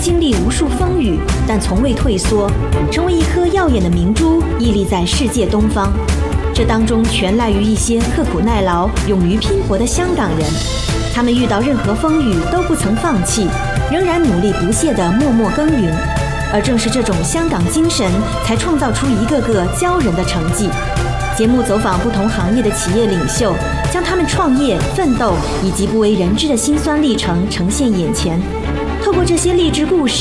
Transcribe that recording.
经历无数风雨，但从未退缩，成为一颗耀眼的明珠，屹立在世界东方。这当中全赖于一些刻苦耐劳、勇于拼搏的香港人，他们遇到任何风雨都不曾放弃，仍然努力不懈地默默耕耘。而正是这种香港精神，才创造出一个个骄人的成绩。节目走访不同行业的企业领袖，将他们创业、奋斗以及不为人知的辛酸历程呈现眼前。透过这些励志故事，